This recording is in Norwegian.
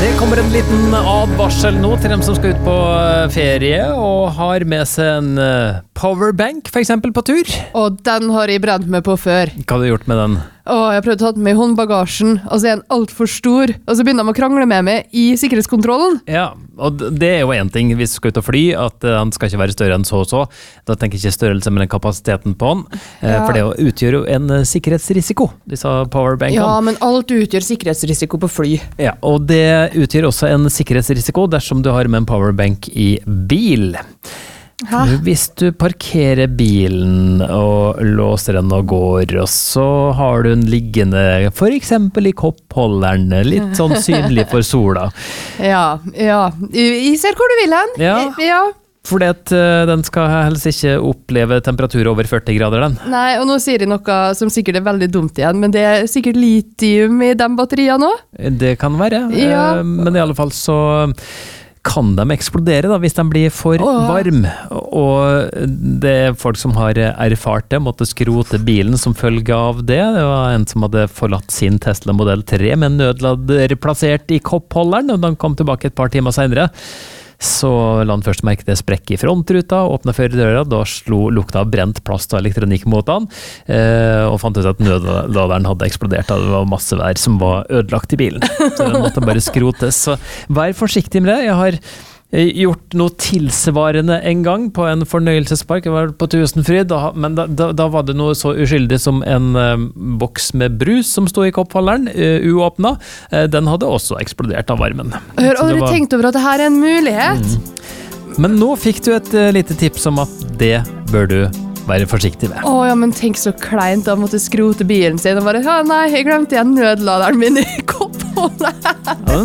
Det kommer en liten advarsel nå til dem som skal ut på ferie og har med seg en powerbank for eksempel på tur. Og den har jeg brent meg på før. Hva har du gjort med den? Jeg har prøvd å ta den med i håndbagasjen, og så er den alt for stor, og så begynner de å krangle med meg i sikkerhetskontrollen. Ja, og det er jo en ting hvis du skal ut og fly, at den skal ikke være større enn så og så. Da tenker jeg ikke størrelse, men kapasiteten på den. For det utgjør jo en sikkerhetsrisiko, disse powerbankene. Ja, men alt utgjør sikkerhetsrisiko på fly. Ja, og det utgjør også en sikkerhetsrisiko dersom du har med en powerbank i bil. Hæ? Hvis du parkerer bilen og låser den og går, og så har du den liggende for eksempel i koppholderen, litt sånn synlig for sola. Ja. Jeg ser hvor du vil hen. Ja. Fordi at den skal helst ikke oppleve temperatur over 40 grader, den. Nei, og nå sier jeg noe som sikkert er veldig dumt igjen, men det er sikkert litium i de batteriene nå. Det kan være, men i alle fall så kan de eksplodere da, hvis de blir for varm. Og det er folk som har erfart det, måtte skrote bilen som følge av det. Det var en som hadde forlatt sin Tesla Model 3 med en nødlader plassert i koppholderen, og da han kom tilbake et par timer senere. Så la han først merke det sprekk i frontruta, åpnet førerdøra, da slo lukta av brent plast og elektronikk mot han, og fant ut at nødladeren hadde eksplodert, og det var masse vær som var ødelagt i bilen. Så den måtte bare skrotes. Så vær forsiktig med det. Jeg har gjort noe tilsvarende en gang på en fornøyelsespark. Jeg var på Tusenfryd, men da var det noe så uskyldig som en boks med brus som stod i koppholderen, uåpna. Den hadde også eksplodert av varmen. Har du tenkt over at det her er en mulighet? Men nå fikk du et lite tips om at det bør du være forsiktig med. Ja, men tenk så kleint å måtte skrote bilen sin og bare, nei, jeg glemte igjen nødladeren min i koppholderen.